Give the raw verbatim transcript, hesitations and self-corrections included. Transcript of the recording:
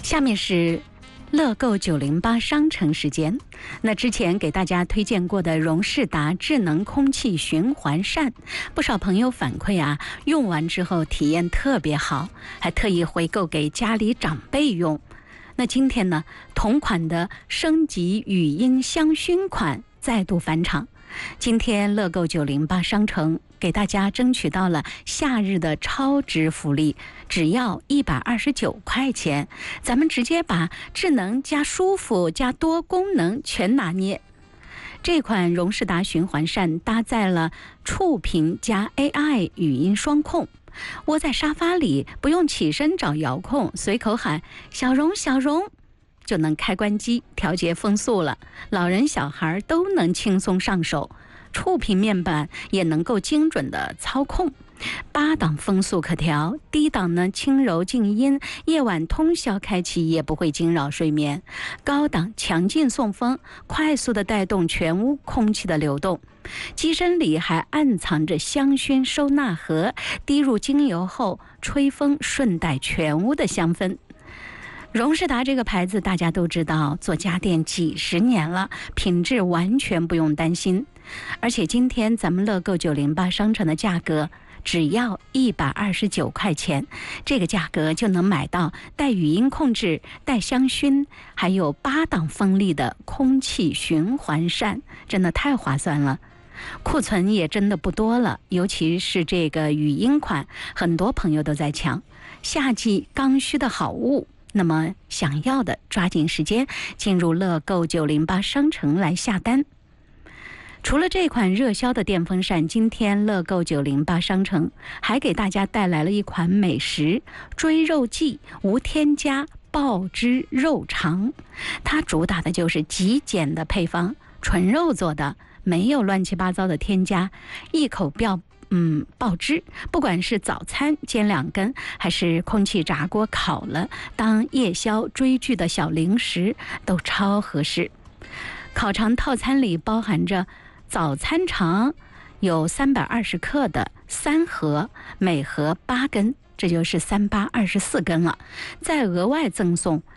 下面是乐购九零八商城时间。那之前给大家推荐过的荣仕达智能空气循环扇，不少朋友反馈啊，用完之后体验特别好，还特意回购给家里长辈用。那今天呢，同款的升级语音香薰款再度返场。今天乐购九零八商城给大家争取到了夏日的超值福利，只要一百二十九块钱，咱们直接把智能加舒服加多功能全拿捏。这款荣仕达循环扇搭载了触屏加 A I 语音双控，窝在沙发里不用起身找遥控，随口喊小荣小荣就能开关机调节风速了，老人小孩都能轻松上手，触屏面板也能够精准的操控。八档风速可调，低档呢轻柔静音，夜晚通宵开启也不会惊扰睡眠。高档强劲送风，快速的带动全屋空气的流动。机身里还暗藏着香薰收纳盒，滴入精油后吹风，顺带全屋的香氛。荣仕达这个牌子大家都知道，做家电几十年了，品质完全不用担心。而且今天咱们乐购九零八商城的价格只要一百二十九块钱，这个价格就能买到带语音控制、带香薰，还有八档风力的空气循环扇，真的太划算了。库存也真的不多了，尤其是这个语音款，很多朋友都在抢。夏季刚需的好物，那么想要的抓紧时间进入乐购九零八商城来下单。除了这款热销的电风扇，今天乐购九零八商城还给大家带来了一款美食追肉季无添加爆汁肉肠，它主打的就是极简的配方，纯肉做的，没有乱七八糟的添加，一口爆嗯，爆汁，不管是早餐煎两根，还是空气炸锅烤了，当夜宵追剧的小零食都超合适。烤肠套餐里包含着早餐肠，有三百二十克的三盒，每盒八根，这就是三八二十四根了。再额外赠送